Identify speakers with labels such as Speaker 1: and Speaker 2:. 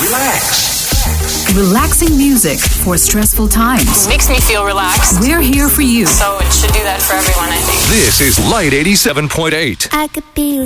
Speaker 1: Relax.
Speaker 2: Relaxing music for stressful times.
Speaker 3: Makes me feel relaxed.
Speaker 2: We're here for you.
Speaker 3: So it should do that for everyone, I think.
Speaker 1: This is Light 87.8.
Speaker 4: I could be your